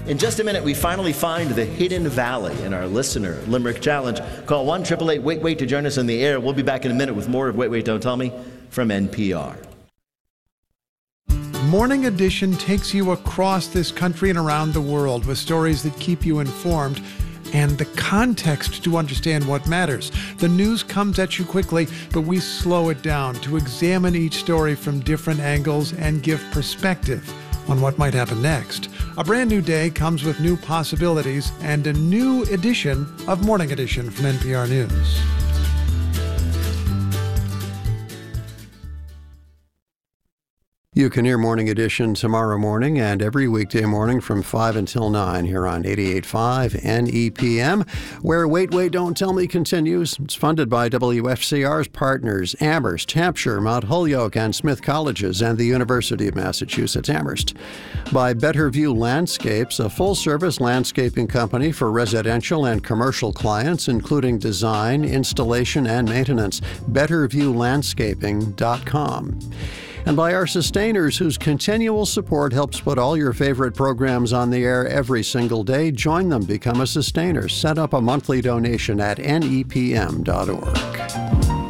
In just a minute, we finally find the hidden valley in our listener Limerick Challenge. Call 1-888-WAIT-WAIT to join us in the air. We'll be back in a minute with more of Wait, Wait, Don't Tell Me from NPR. Morning Edition takes you across this country and around the world with stories that keep you informed and the context to understand what matters. The news comes at you quickly, but we slow it down to examine each story from different angles and give perspective on what might happen next. A brand new day comes with new possibilities and a new edition of Morning Edition from NPR News. You can hear Morning Edition tomorrow morning and every weekday morning from 5 until 9 here on 88.5 NEPM, where Wait, Wait, Don't Tell Me continues. It's funded by WFCR's partners, Amherst, Hampshire, Mount Holyoke, and Smith Colleges, and the University of Massachusetts Amherst. By Better View Landscapes, a full-service landscaping company for residential and commercial clients, including design, installation, and maintenance. BetterViewLandscaping.com. And by our sustainers, whose continual support helps put all your favorite programs on the air every single day. Join them. Become a sustainer. Set up a monthly donation at nepm.org.